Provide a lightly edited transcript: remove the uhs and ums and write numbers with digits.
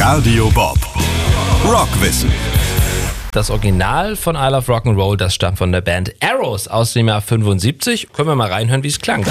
Radio Bob. Rockwissen. Das Original von I Love Rock'n'Roll, das stammt von der Band Arrows aus dem Jahr 75. Können wir mal reinhören, wie es klang.